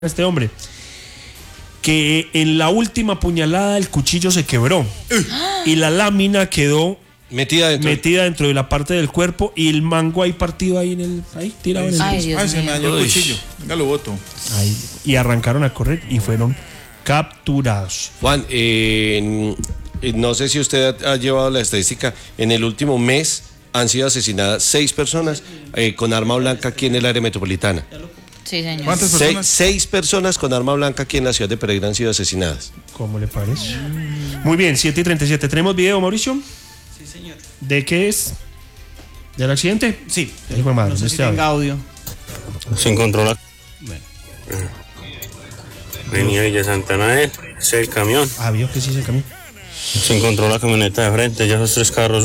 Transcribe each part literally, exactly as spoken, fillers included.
este hombre, que en la última puñalada el cuchillo se quebró y la lámina quedó metida dentro, metida dentro de la parte del cuerpo y el mango ahí partido ahí en el ahí tirado en el Ay, piso. Dios Ay, se me dañó el cuchillo. Venga, lo boto. Ahí, y arrancaron a correr y fueron capturados. Juan, eh, no sé si usted ha, ha llevado la estadística. En el último mes han sido asesinadas seis personas eh, con arma blanca aquí en el área metropolitana. Sí, señor. ¿Cuántas Seis, personas? seis personas con arma blanca aquí en la ciudad de Pereira han sido asesinadas. ¿Cómo le parece? Muy bien, siete y treinta y siete. ¿Tenemos video, Mauricio? Sí, señor. ¿De qué es? ¿Del accidente? Sí. Hijo de madre, No sé si este tenga audio. Se encontró la Bueno. Avenida Villa Santana, ese es el camión. Ah, vio que sí se cambió. Se encontró la camioneta de frente, ya esos tres carros.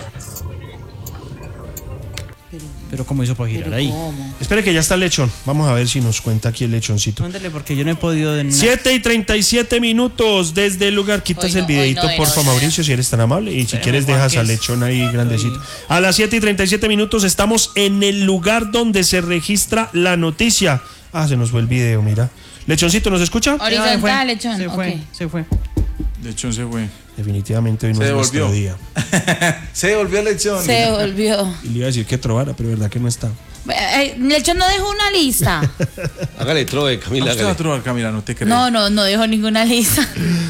Pero ¿cómo hizo para girar Pero ahí? ¿cómo? Espere que ya está el lechón. Vamos a ver si nos cuenta aquí el lechoncito. Mándale porque yo no he podido de nada. siete y treinta y siete minutos desde el lugar. Quitas Hoy no, el videito, hoy no, porfa, hoy no. Mauricio, si eres tan amable. Y si Espérame, quieres, Juan, dejas que al es- lechón ahí grandecito. A las siete y treinta y siete minutos estamos en el lugar donde se registra la noticia. Ah, se nos fue el video, mira. Lechoncito, ¿nos escucha? Horizontal, Se fue, lechón. Se fue, Ok. se fue. De hecho, se fue. Definitivamente hoy no Se es nuestro devolvió. día. Se devolvió el lechón. Se volvió. Y le iba a decir que trovara, pero verdad que no está. Eh, Lechón no dejó una lista. Hágale trove, Camila, Usted va a hágale. trobar, Camila, no te crees. No, no, no dejó ninguna lista.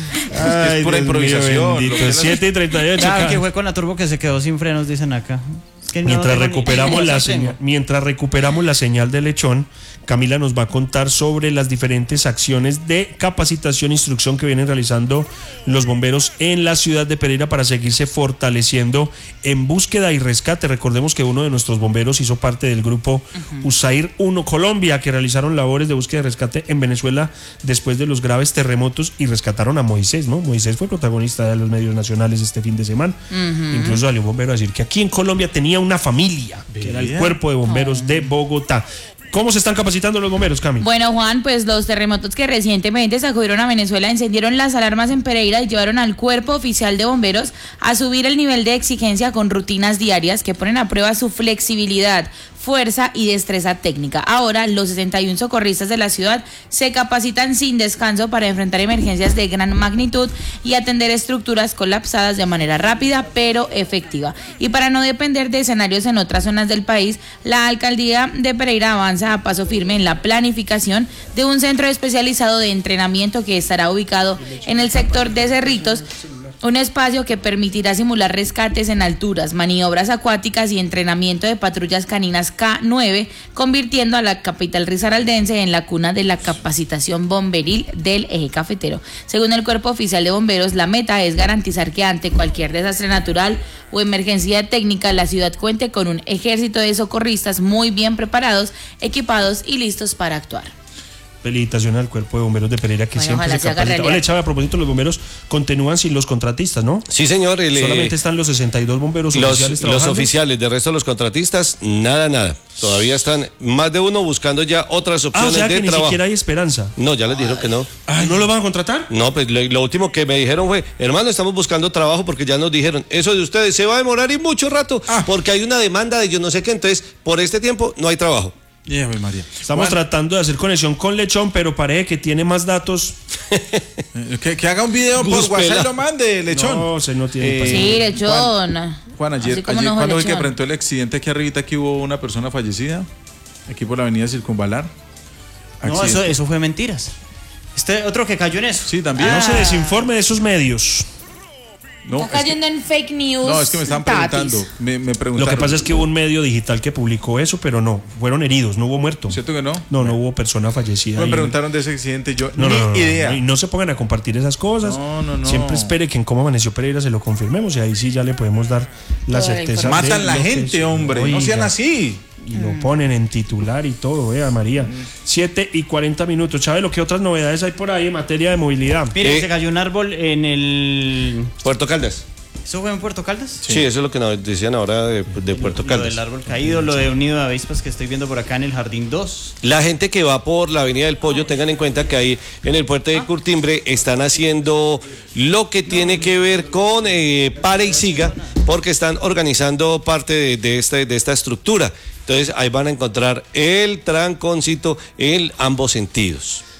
Ay, pura Dios improvisación, mío, lo bendito. que es la- siete y treinta y ocho. Claro que fue con la turbo que se quedó sin frenos, dicen acá. Es que no Mientras dejo ni- recuperamos la tengo. señal, mientras recuperamos la señal de lechón, Camila nos va a contar sobre las diferentes acciones de capacitación e instrucción que vienen realizando los bomberos en la ciudad de Pereira para seguirse fortaleciendo en búsqueda y rescate. Recordemos que uno de nuestros bomberos hizo parte del grupo USAIR uno Colombia, que realizaron labores de búsqueda y rescate en Venezuela después de los graves terremotos y rescataron a Moisés, ¿no? Moisés fue protagonista de los medios nacionales este fin de semana. Incluso salió un bombero a decir que aquí en Colombia tenía una familia, que era el Vea. Cuerpo de Bomberos de Bogotá. ¿Cómo se están capacitando los bomberos, Cami? Bueno, Juan, pues los terremotos que recientemente sacudieron a Venezuela encendieron las alarmas en Pereira y llevaron al Cuerpo Oficial de Bomberos a subir el nivel de exigencia con rutinas diarias que ponen a prueba su flexibilidad, fuerza y destreza técnica. Ahora, los sesenta y uno socorristas de la ciudad se capacitan sin descanso para enfrentar emergencias de gran magnitud y atender estructuras colapsadas de manera rápida pero efectiva. Y para no depender de escenarios en otras zonas del país, la alcaldía de Pereira avanza a paso firme en la planificación de un centro especializado de entrenamiento que estará ubicado en el sector de Cerritos. Un espacio que permitirá simular rescates en alturas, maniobras acuáticas y entrenamiento de patrullas caninas K nueve, convirtiendo a la capital risaraldense en la cuna de la capacitación bomberil del eje cafetero. Según el Cuerpo Oficial de Bomberos, la meta es garantizar que ante cualquier desastre natural o emergencia técnica, la ciudad cuente con un ejército de socorristas muy bien preparados, equipados y listos para actuar. Felicitaciones al Cuerpo de Bomberos de Pereira que Bueno, siempre ojalá se se haga capacita. realidad. Hola, Chava, a propósito, los bomberos continúan sin los contratistas, ¿no? Sí, señor. el, eh, Solamente están los sesenta y dos bomberos los, oficiales los trabajando. oficiales, de resto los contratistas, nada, nada. Todavía están más de uno buscando ya otras Ah, o opciones sea de que ni trabajo. siquiera hay esperanza. No, ya les dijeron que no. Ah, ¿no lo van a contratar? No, pues lo, lo último que me dijeron fue, hermano, estamos buscando trabajo porque ya nos dijeron, eso de ustedes se va a demorar y mucho rato, Ah. porque hay una demanda de yo no sé qué, entonces por este tiempo no hay trabajo. Yeah, Ave María. Estamos Juan, tratando de hacer conexión con Lechón, pero parece que tiene más datos. eh, que, que haga un video por Gus WhatsApp Pela. y lo mande, lechón. No, se no tiene Eh, paciencia. Sí, lechón. Juan, ayer, Así como ayer no, ¿cuándo fue lechón. que presentó el accidente aquí arribita que hubo una persona fallecida? Aquí por la avenida Circunvalar. No, eso, Accidente. eso fue mentiras. Este otro que cayó en eso. Sí, también. No se desinforme de esos medios. No, Está es que, cayendo en fake news. no, es que me estaban tatis. preguntando. Me, me Lo preguntaron. que pasa es que hubo un medio digital que publicó eso, pero no, fueron heridos, no hubo muerto. ¿Cierto que no? No, no hubo persona fallecida. Me ahí. preguntaron de ese accidente, yo No, ni no, no, no, idea. no, y no se pongan a compartir esas cosas. No, no, no. Siempre espere que en Cómo Amaneció Pereira se lo confirmemos y ahí sí ya le podemos dar la Toda la certeza. de Matan la lo que gente, es. hombre. No Oiga, sean así. Y lo ponen en titular y todo, vea María. siete y cuarenta minutos. ¿Sabe lo que otras novedades hay por ahí en materia de movilidad? Mire, Eh. se cayó un árbol en el... Puerto Caldas. ¿Eso fue en Puerto Caldas? Sí, eso es lo que nos decían ahora de, de Puerto Lo Caldas. del árbol caído, lo de un nido de avispas que estoy viendo por acá en el Jardín dos. La gente que va por la Avenida del Pollo, tengan en cuenta que ahí en el puerto de Curtimbre están haciendo lo que tiene que ver con eh, pare y siga, porque están organizando parte de, de, este, de esta estructura. Entonces ahí van a encontrar el tranconcito en ambos sentidos.